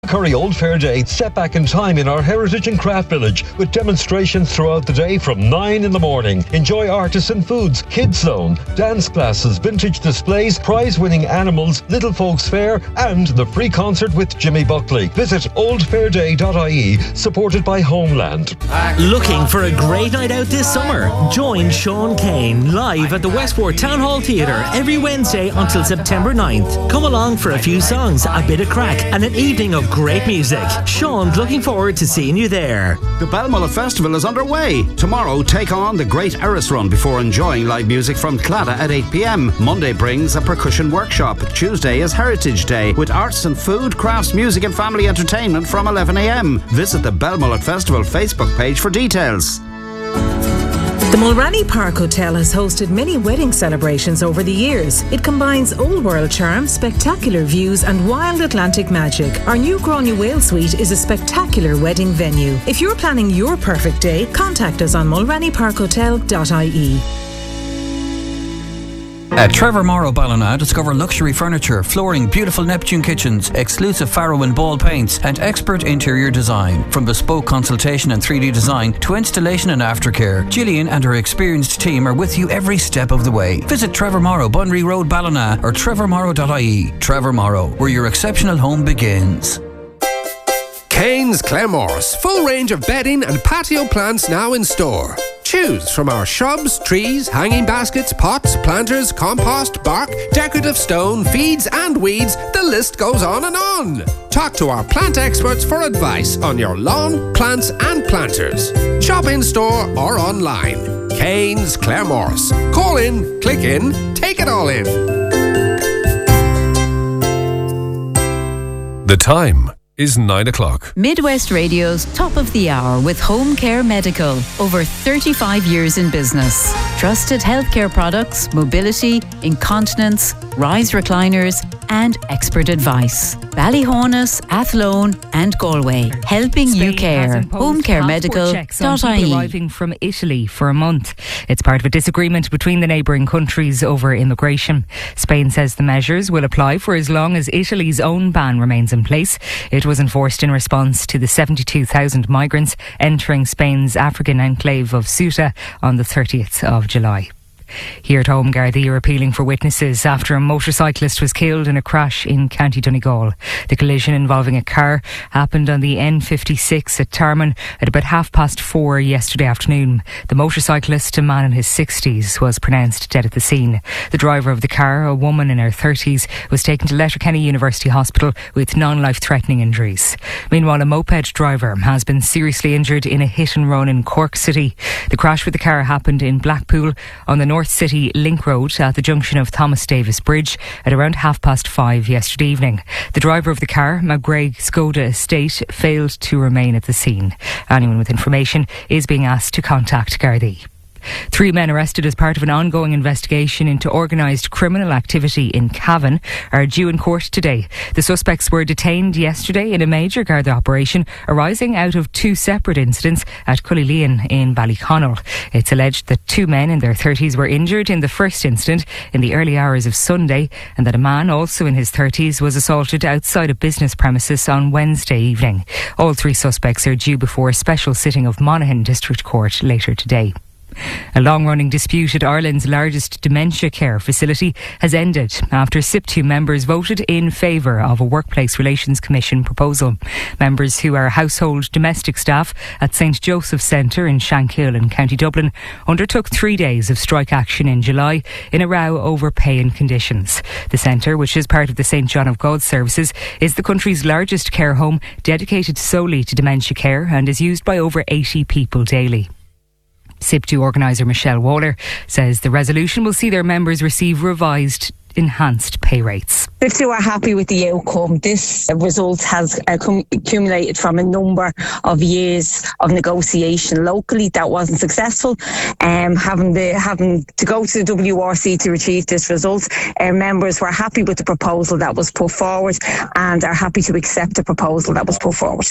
Curry Old Fair Day, set back in time in our Heritage and Craft Village with demonstrations throughout the day from 9 in the morning. Enjoy artisan foods, kids zone, dance classes, vintage displays, prize-winning animals, Little Folks Fair and the free concert with Jimmy Buckley. Visit oldfairday.ie, supported by Homeland. Looking for a great night out this summer? Join Sean Kane live at the Westport Town Hall Theatre every Wednesday until September 9th. Come along for a few songs, a bit of crack and an evening of great music. Sean's looking forward to seeing you there. The Balmullet Festival is underway. Tomorrow, take on the Great Eris Run before enjoying live music from Claddagh at 8 p.m. Monday brings a percussion workshop. Tuesday is Heritage Day with arts and food, crafts, music and family entertainment from 11 a.m. Visit the Balmullet Festival Facebook page for details. The Mulranny Park Hotel has hosted many wedding celebrations over the years. It combines old world charm, spectacular views and wild Atlantic magic. Our new Gráinne Whale Suite is a spectacular wedding venue. If you're planning your perfect day, contact us on mulrannyparkhotel.ie. At Trevor Morrow Ballina, discover luxury furniture, flooring, beautiful Neptune kitchens, exclusive Farrow and Ball paints and expert interior design. From bespoke consultation and 3D design to installation and aftercare, Gillian and her experienced team are with you every step of the way. Visit Trevor Morrow, Bunry Road, Ballina or trevormorrow.ie. Trevor Morrow, where your exceptional home begins. Kane's Claremorris, full range of bedding and patio plants now in store. Choose from our shrubs, trees, hanging baskets, pots, planters, compost, bark, decorative stone, feeds and weeds. The list goes on and on. Talk to our plant experts for advice on your lawn, plants and planters. Shop in store or online. Kane's Claremorris. Call in, click in, take it all in. The time is 9 o'clock. Midwest Radio's Top of the Hour with Home Care Medical. Over 35 years in business. Trusted healthcare products, mobility, incontinence, rise recliners and expert advice. Ballyhonus, Athlone and Galway. Helping Spain you care. HomeCareMedical.ie. Arriving from Italy for a month. It's part of a disagreement between the neighbouring countries over immigration. Spain says the measures will apply for as long as Italy's own ban remains in place. It was enforced in response to the 72,000 migrants entering Spain's African enclave of Ceuta on the 30th of July. Here at home, Gardaí are appealing for witnesses after a motorcyclist was killed in a crash in County Donegal. The collision involving a car happened on the N56 at Tarman at about 4:30 yesterday afternoon. The motorcyclist, a man in his 60s, was pronounced dead at the scene. The driver of the car, a woman in her 30s, was taken to Letterkenny University Hospital with non-life-threatening injuries. Meanwhile, a moped driver has been seriously injured in a hit and run in Cork City. The crash with the car happened in Blackpool on the North City Link Road at the junction of Thomas Davis Bridge at around 5:30 yesterday evening. The driver of the car, McGregor Skoda Estate, failed to remain at the scene. Anyone with information is being asked to contact Gardaí. 3 men arrested as part of an ongoing investigation into organised criminal activity in Cavan are due in court today. The suspects were detained yesterday in a major Garda operation arising out of 2 separate incidents at Cullylean in Ballyconnell. It's alleged that 2 men in their 30s were injured in the first incident in the early hours of Sunday and that a man also in his 30s was assaulted outside a business premises on Wednesday evening. All 3 suspects are due before a special sitting of Monaghan District Court later today. A long-running dispute at Ireland's largest dementia care facility has ended after SIP2 members voted in favour of a Workplace Relations Commission proposal. Members who are household domestic staff at St Joseph's Centre in Shankill in County Dublin undertook 3 days of strike action in July in a row over pay and conditions. The centre, which is part of the St John of God services, is the country's largest care home dedicated solely to dementia care and is used by over 80 people daily. SIP2 organiser Michelle Waller says the resolution will see their members receive revised enhanced pay rates. SIP2 are happy with the outcome. This result has accumulated from a number of years of negotiation locally that wasn't successful. Having to go to the WRC to achieve this result, our members were happy with the proposal that was put forward and are happy to accept the proposal that was put forward.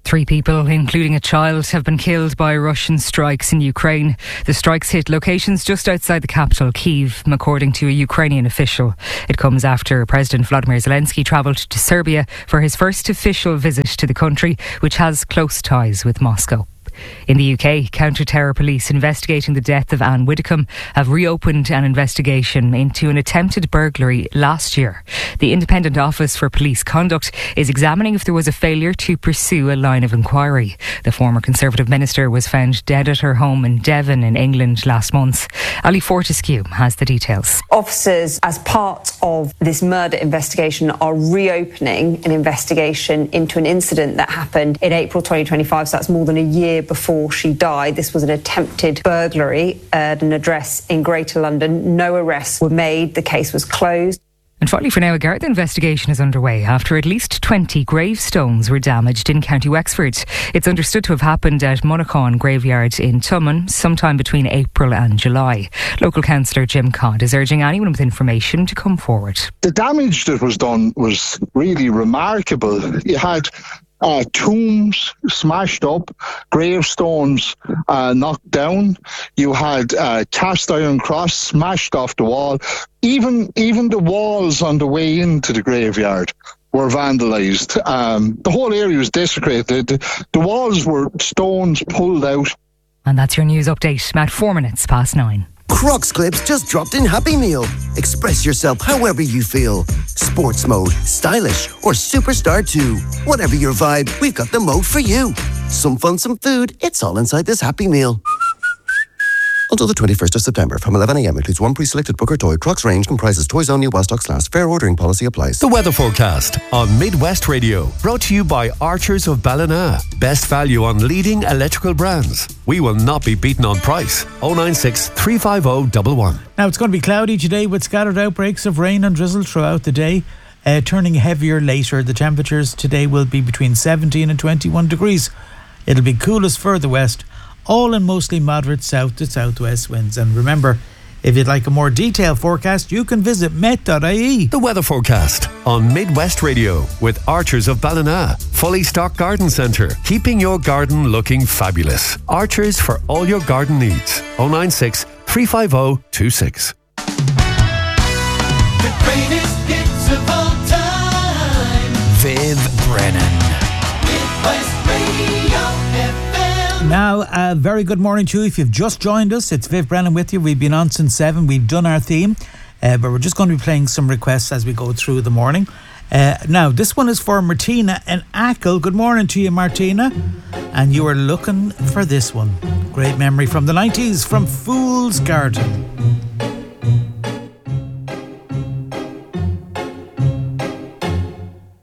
3 people, including a child, have been killed by Russian strikes in Ukraine. The strikes hit locations just outside the capital, Kyiv, according to a Ukrainian official. It comes after President Vladimir Zelensky travelled to Serbia for his first official visit to the country, which has close ties with Moscow. In the UK, counter-terror police investigating the death of Anne Widdecombe have reopened an investigation into an attempted burglary last year. The Independent Office for Police Conduct is examining if there was a failure to pursue a line of inquiry. The former Conservative minister was found dead at her home in Devon in England last month. Ali Fortescue has the details. Officers, as part of this murder investigation, are reopening an investigation into an incident that happened in April 2025, so that's more than a year before she died. This was an attempted burglary at an address in Greater London. No arrests were made. The case was closed. And finally, for now, a Garda investigation is underway after at least 20 gravestones were damaged in County Wexford. It's understood to have happened at Monaghan Graveyard in Tumon sometime between April and July. Local councillor Jim Codd is urging anyone with information to come forward. The damage that was done was really remarkable. You had tombs smashed up, gravestones knocked down. You had cast iron cross smashed off the wall. Even the walls on the way into the graveyard were vandalised. The whole area was desecrated. The walls were stones pulled out. And that's your news update at 4 minutes past 9. Crocs Clips just dropped in Happy Meal. Express yourself however you feel. Sports mode, stylish, or superstar too. Whatever your vibe, we've got the mode for you. Some fun, some food, it's all inside this Happy Meal. Until the 21st of September, from 11 a.m. includes one pre-selected Booker toy. Crocs range comprises toys only while stocks last. Fair ordering policy applies. The weather forecast on Midwest Radio, brought to you by Archers of Ballina. Best value on leading electrical brands. We will not be beaten on price. 096 350 11. Now it's going to be cloudy today with scattered outbreaks of rain and drizzle throughout the day, turning heavier later. The temperatures today will be between 17 and 21 degrees. It'll be coolest further west, all in mostly moderate south to southwest winds. And remember, if you'd like a more detailed forecast, you can visit met.ie. The weather forecast on Midwest Radio with Archers of Ballina. Fully stocked garden centre, keeping your garden looking fabulous. Archers for all your garden needs. 096 350 26. The greatest hits of all time. Viv Brennan. Midwest Radio FM. Now, a very good morning to you. If you've just joined us, it's Viv Brennan with you. We've been on since 7. We've done our theme, but we're just going to be playing some requests as we go through the morning. Now, this one is for Martina in Achill. Good morning to you, Martina. And you are looking for this one. Great memory from the 90s from Fool's Garden.